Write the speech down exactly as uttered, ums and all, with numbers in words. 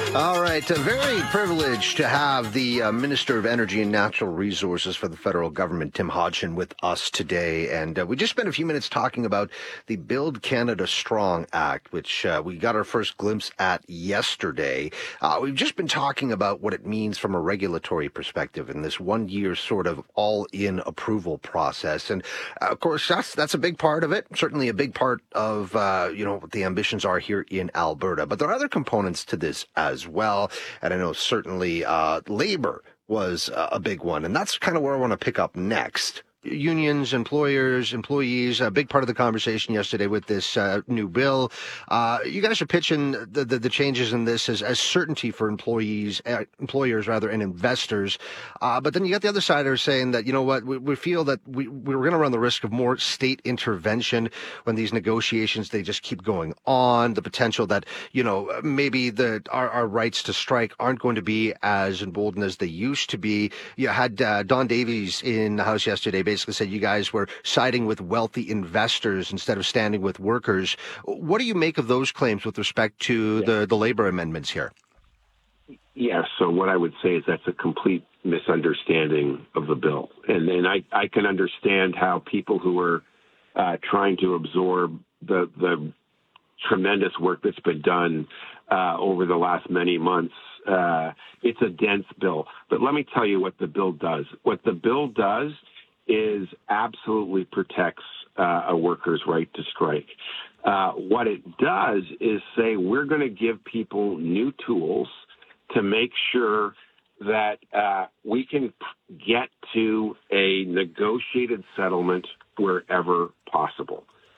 All right. Uh, very privileged to have the uh, Minister of Energy and Natural Resources for the federal government, Tim Hodgson, with us today. And uh, we just spent a few minutes talking about the Build Canada Strong Act, which uh, we got our first glimpse at yesterday. Uh, we've just been talking about what it means from a regulatory perspective in this one year sort of all-in approval process. And uh, of course, that's that's a big part of it, certainly a big part of, uh, you know, what the ambitions are here in Alberta. But there are other components to this as well. And I know certainly uh, labor was uh, a big one. And that's kind of where I want to pick up next. Unions, employers, employees, a big part of the conversation yesterday with this uh, new bill. Uh, you guys are pitching the, the, the changes in this as, as certainty for employees, uh, employers rather, and investors. Uh, but then you got the other side who are saying that, you know what, we, we feel that we, we're going to run the risk of more state intervention when these negotiations, they just keep going on. The potential that, you know, maybe the our, our rights to strike aren't going to be as emboldened as they used to be. You had uh, Don Davies in the House yesterday basically said you guys were siding with wealthy investors instead of standing with workers. What do you make of those claims with respect to the, the labor amendments here? Yes. So what I would say is that's a complete misunderstanding of the bill. And then I, I can understand how people who are uh, trying to absorb the, the tremendous work that's been done uh, over the last many months, uh, it's a dense bill. But let me tell you what the bill does. What the bill does is absolutely protects uh, a worker's right to strike. Uh, what it does is say we're going to give people new tools to make sure that uh, we can get to a negotiated settlement wherever possible.